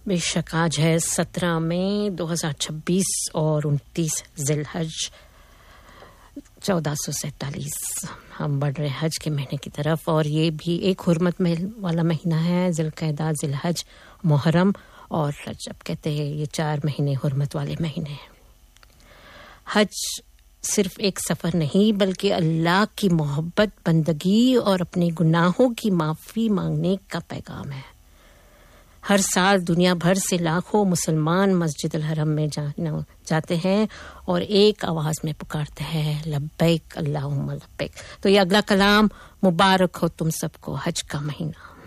बेशक आज है 17 मई 2026 और 29 जिलहज 1447। हम बढ़ रहे हज के महीने की तरफ और ये भी एक हुर्मत वाला महीना है। जिलक़अदा, जिलहज, मुहर्रम और रजब, कहते हैं ये 4 महीने हुर्मत वाले महीने हैं। हज सिर्फ एक सफ़र नहीं बल्कि अल्लाह की मोहब्बत, बंदगी और अपने गुनाहों की माफ़ी मांगने का पैगाम है। हर साल दुनिया भर से लाखों मुसलमान मस्जिद अल हरम में जाते हैं और एक आवाज़ में पुकारते हैं, लब्बैक अल्लाहुम्मा लब्बैक। तो ये अगला कलाम, मुबारक हो तुम सबको हज का महीना।